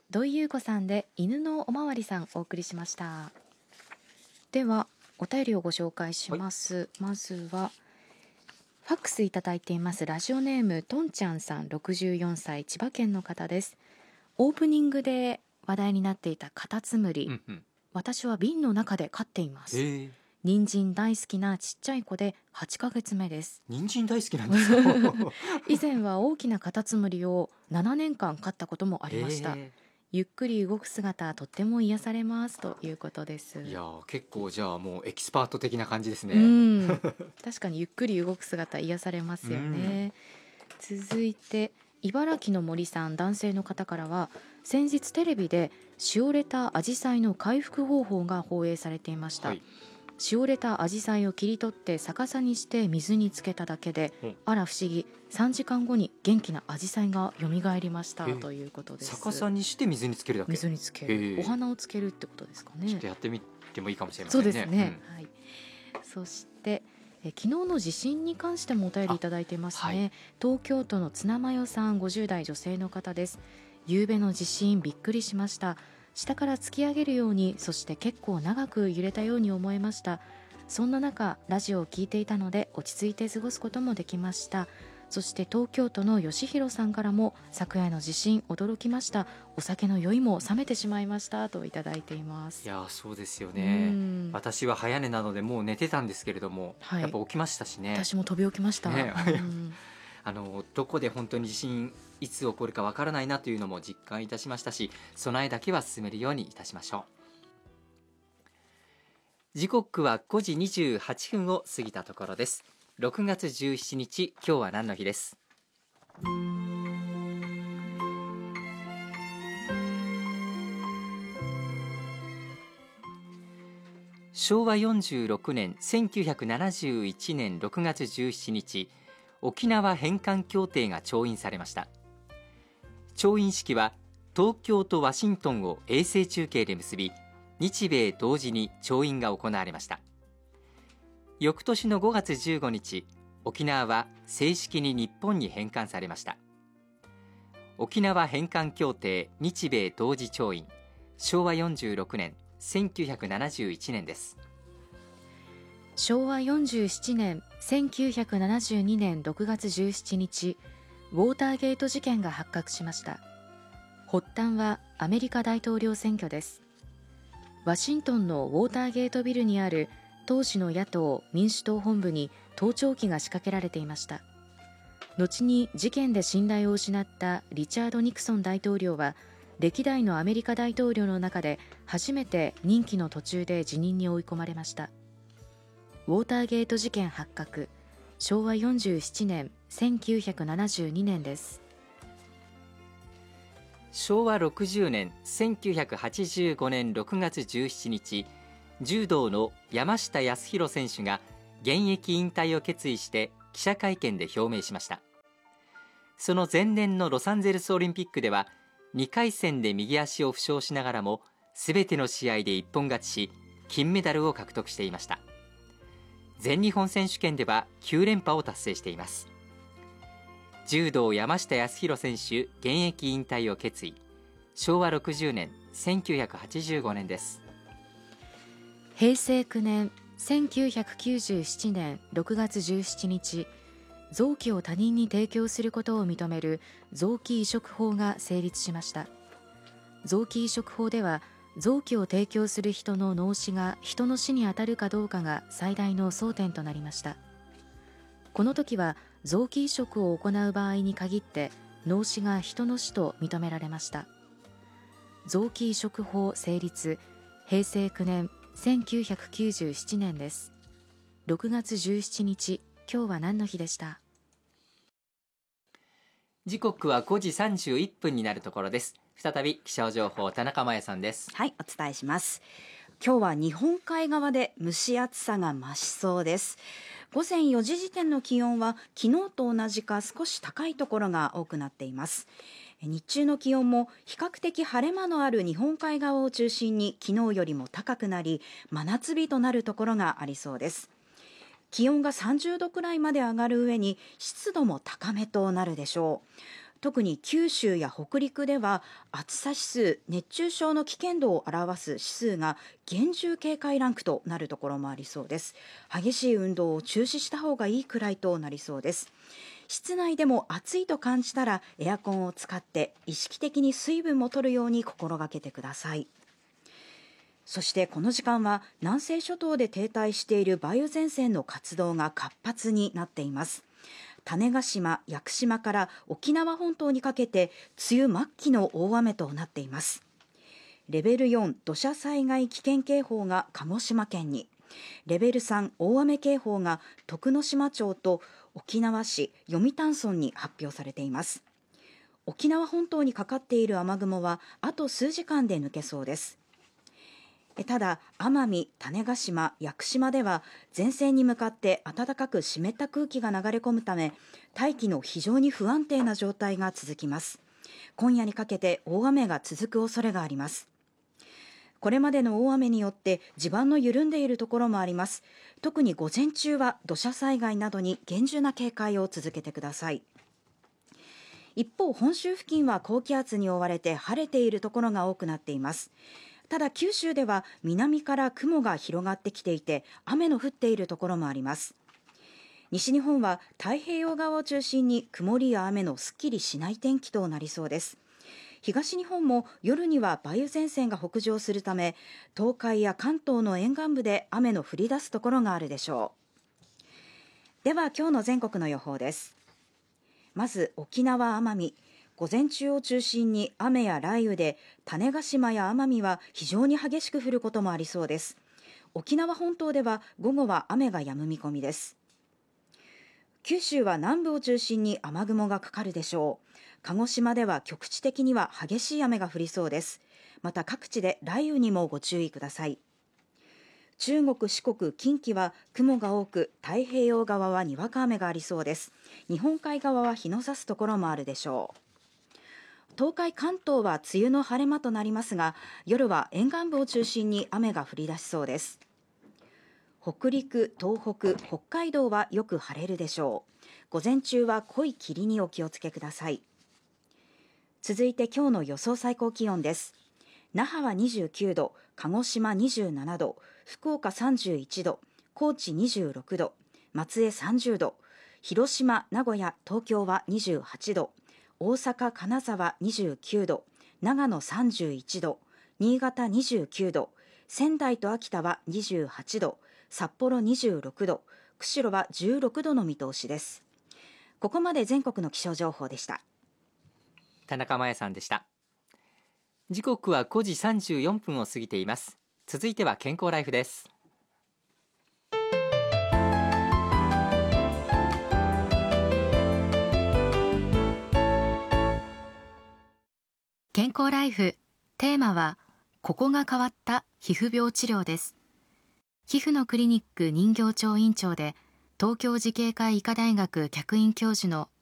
土井優子さんで犬のおまわりさんお送りしました。ではお便りをご紹介します、まずはファックスいただいています。ラジオネームとんちゃんさん、64歳、千葉県の方です。オープニングで話題になっていたカタツムリ、私は瓶の中で飼っています。人参大好きなちっちゃい子で8ヶ月目です。 人参大好きなんですか以前は大きなカタツムリを7年間飼ったこともありました。ゆっくり動く姿とっても癒されますということです。 いや結構じゃあもうエキスパート的な感じですね。 確かにゆっくり動く姿癒されますよね。続いて茨城の森さん、男性の方からは、先日テレビでしおれたアジサイの回復方法が放映されていました。しおれたアジサイを切り取って逆さにして水につけただけで、あら不思議、3時間後に元気なアジサイが蘇りましたということです。 逆さにして水につけるだけ。 水につける、お花をつけるってことですかね。 ちょっとやってみてもいいかもしれませんね。 そうですね、そして昨日の地震に関してもお便りいただいていますね。東京都のツナマヨさん、50代女性の方です。夕べの地震びっくりしました。下から突き上げるように、そして結構長く揺れたように思えました。そんな中ラジオを聞いていたので落ち着いて過ごすこともできました。そして東京都の吉弘さんからも、昨夜の地震驚きました。お酒の酔いも冷めてしまいましたといただいています。 いやそうですよね。私は早寝なのでもう寝てたんですけれども、やっぱ起きましたしね。 私も飛び起きました、 どこで本当に地震いつ起こるかわからないなというのも実感いたしましたし、備えだけは進めるようにいたしましょう。時刻は5時28分を過ぎたところです。6月17日、今日は何の日です。昭和46年1971年6月17日、沖縄返還協定が調印されました。調印式は東京とワシントンを衛星中継で結び、日米同時に調印が行われました。翌年の5月15日、沖縄は正式に日本に返還されました。沖縄返還協定日米同時調印、昭和46年1971年です。 昭和47年1972年6月17日、ウォーターゲート事件が発覚しました。発端はアメリカ大統領選挙です。ワシントンのウォーターゲートビルにある当時の野党民主党本部に盗聴器が仕掛けられていました。後に事件で信頼を失ったリチャード・ニクソン大統領は、歴代のアメリカ大統領の中で初めて任期の途中で辞任に追い込まれました。ウォーターゲート事件発覚、昭和47年1972年です。 昭和60年1985年6月17日、柔道の山下泰裕選手が現役引退を決意して記者会見で表明しました。その前年のロサンゼルスオリンピックでは2回戦で右足を負傷しながらもすべての試合で一本勝ちし、金メダルを獲得していました。全日本選手権では9連覇を達成しています。柔道山下泰裕選手現役引退を決意、昭和60年1985年です。 平成9年1997年6月17日、臓器を他人に提供することを認める臓器移植法が成立しました。臓器移植法では、臓器を提供する人の脳死が人の死に当たるかどうかが最大の争点となりました。この時は臓器移植を行う場合に限って脳死が人の死と認められました。臓器移植法成立、平成9年1997年です。6月17日、今日は何の日でした。 時刻は5時31分になるところです。再び気象情報、田中真也さんです。 はい、お伝えします。今日は日本海側で蒸し暑さが増しそうです。午前4時時点の気温は昨日と同じか少し高いところが多くなっています。日中の気温も比較的晴れ間のある日本海側を中心に昨日よりも高くなり、真夏日となるところがありそうです。気温が30度くらいまで上がる上に湿度も高めとなるでしょう。 特に九州や北陸では暑さ指数、熱中症の危険度を表す指数が厳重警戒ランクとなるところもありそうです。激しい運動を中止した方がいいくらいとなりそうです。室内でも暑いと感じたらエアコンを使って意識的に水分も取るように心がけてください。そしてこの時間は南西諸島で停滞している梅雨前線の活動が活発になっています。種子島、屋久島から沖縄本島にかけて梅雨末期の大雨となっています。レベル4土砂災害危険警報が鹿児島県に、レベル3大雨警報が徳之島町と沖縄市読谷村に発表されています。沖縄本島にかかっている雨雲はあと数時間で抜けそうです。ただ奄美、種子島、屋久島では前線に向かって暖かく湿った空気が流れ込むため大気の非常に不安定な状態が続きます。今夜にかけて大雨が続く恐れがあります。これまでの大雨によって地盤の緩んでいるところもあります。特に午前中は土砂災害などに厳重な警戒を続けてください。一方、本州付近は高気圧に覆われて晴れているところが多くなっています。ただ九州では南から雲が広がってきていて雨の降っているところもあります。西日本は太平洋側を中心に曇りや雨のすっきりしない天気となりそうです。東日本も夜には梅雨前線が北上するため東海や関東の沿岸部で雨の降り出すところがあるでしょう。では今日の全国の予報です。まず沖縄・奄美、午前中を中心に雨や雷雨で種子島や奄美は非常に激しく降ることもありそうです。沖縄本島では午後は雨が止む見込みです。九州は南部を中心に雨雲がかかるでしょう。鹿児島では局地的には激しい雨が降りそうです。また各地で雷雨にもご注意ください。中国、四国、近畿は雲が多く太平洋側はにわか雨がありそうです。日本海側は日の差すところもあるでしょう。東海、関東は梅雨の晴れ間となりますが夜は沿岸部を中心に雨が降り出しそうです。北陸、東北、北海道はよく晴れるでしょう。午前中は濃い霧にお気をつけください。続いて今日の予想最高気温です。那覇は29度、鹿児島27度、福岡31度、高知26度、松江30度、広島、名古屋、東京は28度、大阪、金沢29度、長野31度、新潟29度、仙台と秋田は28度、札幌26度、釧路は16度の見通しです。ここまで全国の気象情報でした。 田中真也さんでした。時刻は5時34分を過ぎています。続いては健康ライフです。 健康ライフ、テーマはここが変わった皮膚病治療です。皮膚のクリニック人形町院長で東京慈恵会医科大学客員教授の